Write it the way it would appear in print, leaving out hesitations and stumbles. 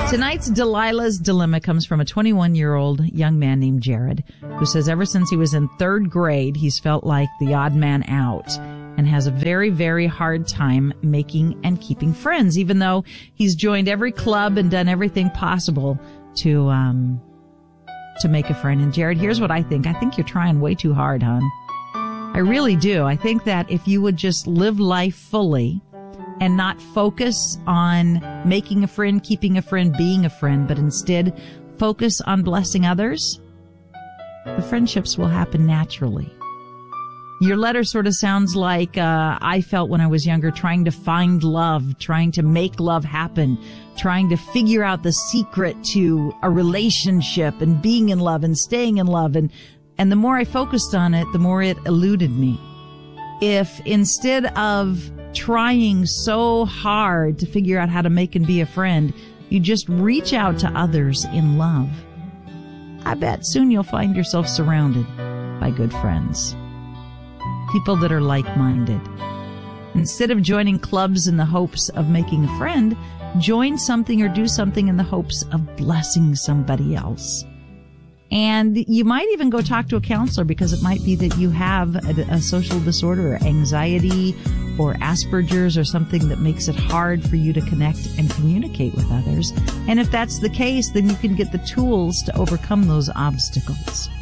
Tonight's Delilah's Dilemma comes from a 21-year-old young man named Jared, who says ever since he was in third grade, he's felt like the odd man out and has a very, very hard time making and keeping friends, even though he's joined every club and done everything possible to make a friend. And Jared, here's what I think. I think you're trying way too hard, hon. I really do. I think that if you would just live life fully and not focus on making a friend, keeping a friend, being a friend, but instead focus on blessing others, the friendships will happen naturally. Your letter sort of sounds like I felt when I was younger, trying to find love, trying to make love happen, trying to figure out the secret to a relationship and being in love and staying in love. And the more I focused on it, the more it eluded me. If instead of trying so hard to figure out how to make and be a friend, you just reach out to others in love, I bet soon you'll find yourself surrounded by good friends. People that are like-minded. Instead of joining clubs in the hopes of making a friend, join something or do something in the hopes of blessing somebody else. And you might even go talk to a counselor, because it might be that you have a social disorder or anxiety or Asperger's or something that makes it hard for you to connect and communicate with others. And if that's the case, then you can get the tools to overcome those obstacles.